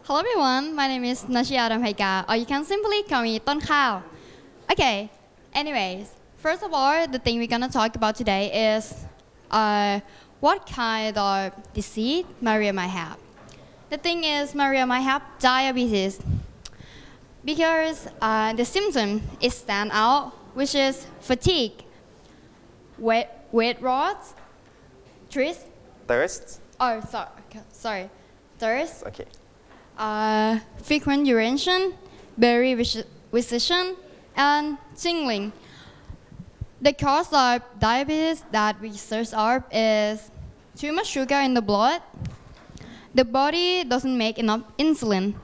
Hello everyone, my name is Nashia Ramhaika, or you can simply call me Ton Khao. Okay, anyways, first of all, the thing we're gonna talk about today is what kind of disease Maria might have. The thing is, Maria might have diabetes because the symptom is stand out, which is fatigue, weight loss, thirst. Oh, sorry, thirst. Okay. Frequent urination, berry visitation, and tingling. The cause of diabetes that we search up is too much sugar in the blood. The body doesn't make enough insulin.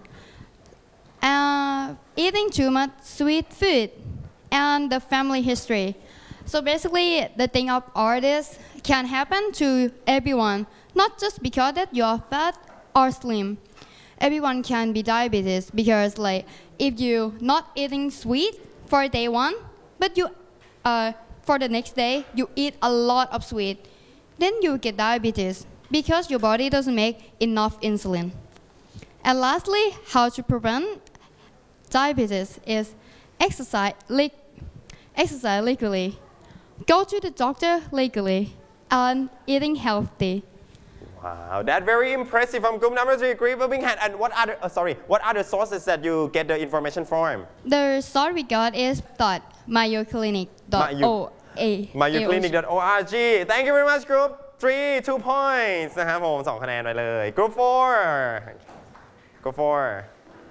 Eating too much sweet food, and the family history. So basically, the thing of all this can happen to everyone, not just because that you're fat or slim. Everyone can be diabetes because if you not eating sweet for day one, but you for the next day you eat a lot of sweet, then you get diabetes because your body doesn't make enough insulin. And lastly, how to prevent diabetes is exercise legally, go to the doctor legally, and eating healthy. Wow, that's very impressive from group number 3, Grieve Birmingham. And what other sources that you get the information from? The source we got is mayoclinic.org. Thank you very much, group 3, 2 points นะครับผม2คะแนนไปเลย Group 4 Group 4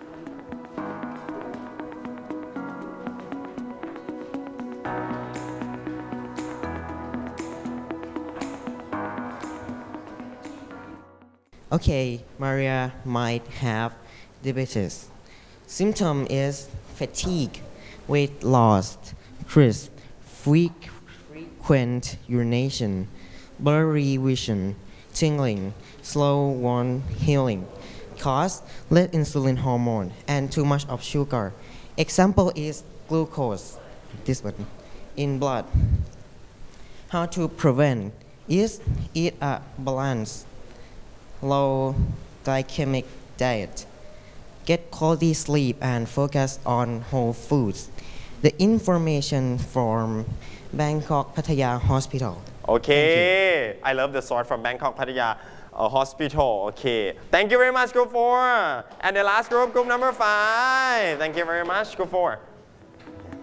Okay, Maria might have diabetes. Symptom is fatigue, weight loss, thirst, frequent urination, blurry vision, tingling, slow wound healing, cause low insulin hormone and too much of sugar. Example is glucose, this one, in blood. How to prevent is eat a balanced low glycemic diet, get quality sleep and focus on whole foods. The information from Bangkok Pattaya Hospital. Okay, I love the source from Bangkok Pattaya Hospital. Okay, thank you very much, Group 4. And the last group, Group number 5. Thank you very much, Group 4.